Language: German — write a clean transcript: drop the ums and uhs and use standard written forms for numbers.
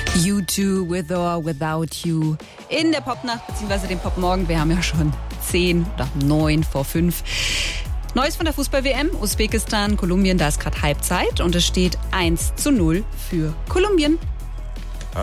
U2 with or without you in der Popnacht bzw. dem Popmorgen. Wir haben ja schon 10 oder 9 vor 5. Neues von der Fußball-WM, Usbekistan, Kolumbien, da ist gerade Halbzeit und es steht 1:0 für Kolumbien.